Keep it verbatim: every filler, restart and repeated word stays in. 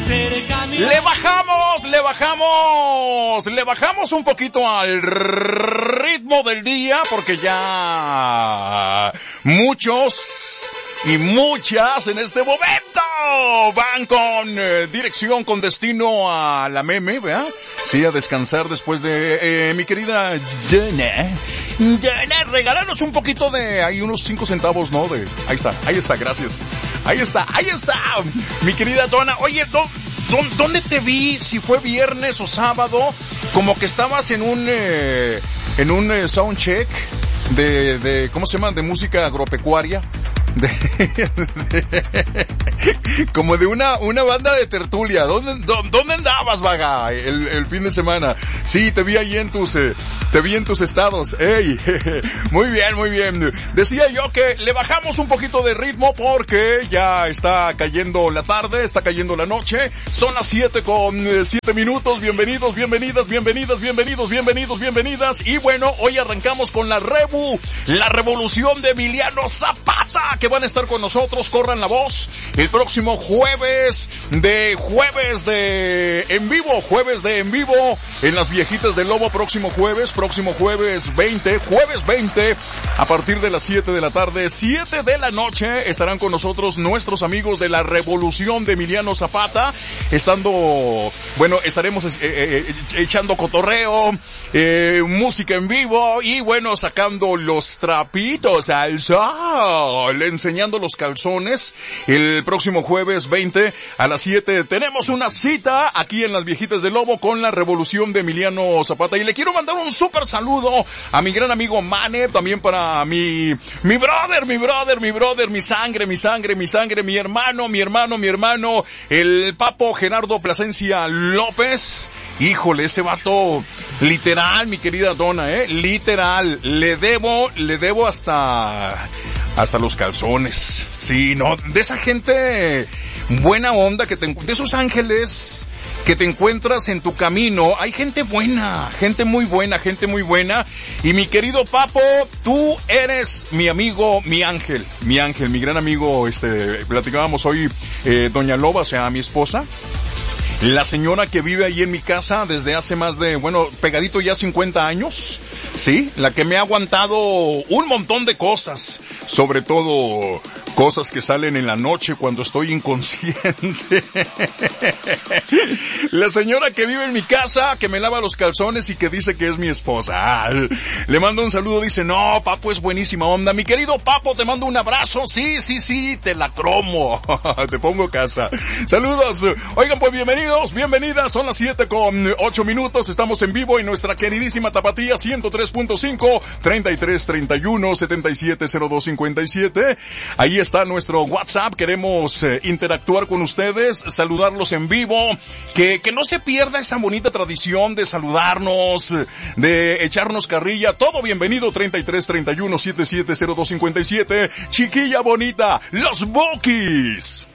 Le bajamos, le bajamos, le bajamos un poquito al ritmo del día porque ya muchos y muchas en este momento van con eh, dirección, con destino a la meme, ¿verdad? Sí, a descansar después de eh, mi querida Jenna. Jenna, regálanos un poquito de, ahí unos cinco centavos, ¿no? De, ahí está, ahí está, gracias. Ahí está, ahí está, mi querida Donna. Oye, ¿dó, dó, ¿dónde te vi? Si fue viernes o sábado, como que estabas en un, eh, en un eh, soundcheck de, de, ¿cómo se llama? De música agropecuaria. De, de, como de una una banda de tertulia. ¿Dónde, dónde andabas, vaga, el, el fin de semana? Sí, te vi ahí en tus eh, te vi en tus estados. Ey, muy bien, muy bien. Decía yo que le bajamos un poquito de ritmo porque ya está cayendo la tarde, está cayendo la noche. Son las siete con siete minutos. Bienvenidos, bienvenidas, bienvenidas, bienvenidos, bienvenidos, bienvenidas. Y bueno, hoy arrancamos con la Rebu, la revolución de Emiliano Zapata, que van a estar con nosotros. Corran la voz el próximo jueves de jueves de en vivo, jueves de en vivo en las Viejitas del Lobo. Próximo jueves, próximo jueves veinte, jueves veinte, a partir de las siete de la tarde, siete de la noche, estarán con nosotros nuestros amigos de la revolución de Emiliano Zapata, estando, bueno, estaremos eh, eh, echando cotorreo, eh, música en vivo y bueno, sacando los trapitos al sol, enseñando los calzones. El próximo jueves veinte a las siete tenemos una cita aquí en las Viejitas del Lobo con la revolución de Emiliano Zapata. Y le quiero mandar un súper saludo a mi gran amigo Mane, también para mi, mi brother, mi brother, mi brother, mi sangre, mi sangre, mi sangre, mi hermano, mi hermano, mi hermano, el Papo Gerardo Plasencia López. Híjole, ese vato, literal, mi querida Donna, eh, literal, le debo, le debo hasta, hasta los calzones. Sí, no, de esa gente buena onda que te, de esos ángeles que te encuentras en tu camino, hay gente buena, gente muy buena, gente muy buena. Y mi querido Papo, tú eres mi amigo, mi ángel, mi ángel, mi gran amigo, este, platicábamos hoy, eh, Doña Loba, o sea, mi esposa. La señora que vive ahí en mi casa desde hace más de, bueno, pegadito ya cincuenta años, ¿sí? La que me ha aguantado un montón de cosas, sobre todo cosas que salen en la noche cuando estoy inconsciente. La señora que vive en mi casa, que me lava los calzones y que dice que es mi esposa. Ah, le mando un saludo, dice, no, Papo es buenísima onda. Mi querido Papo, te mando un abrazo, sí, sí, sí, te la cromo, te pongo casa. Saludos, oigan, pues bienvenidos. Bienvenidas, son las siete con ocho minutos, estamos en vivo en nuestra queridísima Tapatía ciento tres punto cinco, treinta y tres treinta y uno, setenta y siete cero dos cincuenta y siete. Ahí está nuestro WhatsApp, queremos eh, interactuar con ustedes, saludarlos en vivo, que, que no se pierda esa bonita tradición de saludarnos, de echarnos carrilla, todo bienvenido, treinta y tres treinta y uno, setenta y siete cero dos cincuenta y siete, chiquilla bonita, los Bookies.